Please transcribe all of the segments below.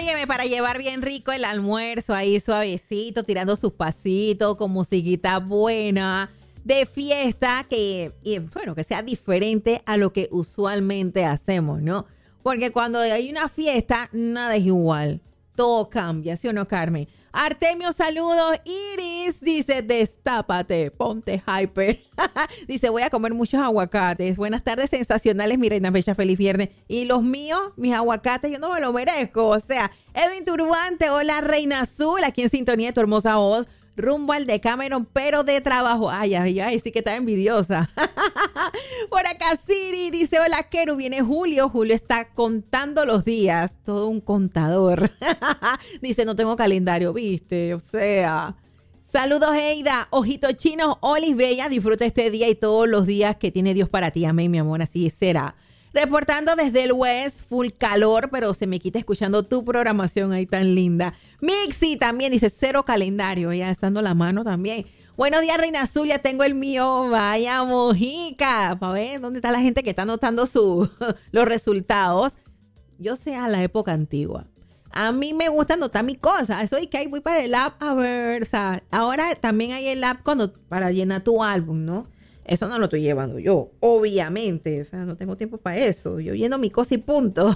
Óyeme, para llevar bien rico el almuerzo ahí suavecito, tirando sus pasitos con musiquita buena, de fiesta, que sea diferente a lo que usualmente hacemos, ¿no? Porque cuando hay una fiesta, nada es igual. Todo cambia, ¿sí o no, Carmen? Artemio, saludos. Iris dice, destápate, ponte hyper. Dice, voy a comer muchos aguacates. Buenas tardes, sensacionales, mi reina bella, feliz viernes. Y los míos, mis aguacates, yo no me lo merezco. O sea, Edwin Turbante, hola, reina azul, aquí en sintonía de tu hermosa voz. Rumbo al Decameron, pero de trabajo. Ay, sí que está envidiosa. Por acá Siri dice, hola, Keru, viene Julio. Julio está contando los días. Todo un contador. Dice, no tengo calendario, ¿viste? O sea... Saludos, Eida. Ojitos chinos, Olis Bella. Disfruta este día y todos los días que tiene Dios para ti. Amén, mi amor, así será. Reportando desde el West, full calor, pero se me quita escuchando tu programación ahí tan linda. Mixi también dice, cero calendario, ya estando la mano también. Buenos días, Reina Azul, ya tengo el mío. Vaya, mojica. Para ver dónde está la gente que está anotando los resultados. Yo sé a la época antigua. A mí me gusta anotar mi cosa. Eso es que ahí voy para el app a ver. O sea, ahora también hay el app para llenar tu álbum, ¿no? Eso no lo estoy llevando yo, obviamente. O sea, no tengo tiempo para eso. Yo lleno mi cosa y punto.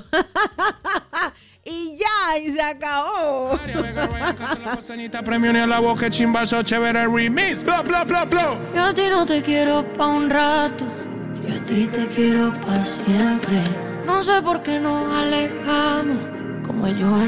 Y ya, y se acabó. Yo a ti no te quiero pa' un rato, yo a ti te quiero pa' siempre. No sé por qué nos alejamos, como yo